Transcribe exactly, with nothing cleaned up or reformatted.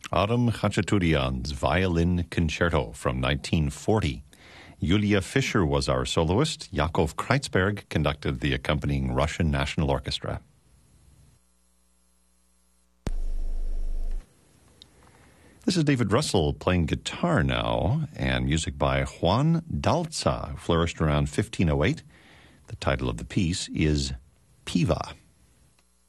Aram Khachaturian's Violin Concerto from nineteen forty. Yulia Fischer was our soloist. Yakov Kreitzberg conducted the accompanying Russian National Orchestra. This is David Russell playing guitar now, and music by Juan Dalza, who flourished around fifteen oh eight. The title of the piece is Piva.